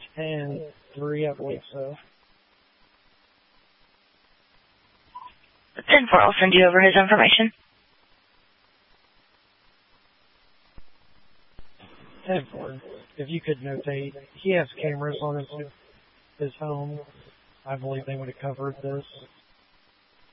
And 3, I believe so. 10-4, I'll send you over his information. 10-4. If you could notate, he has cameras on his home. I believe they would have covered this.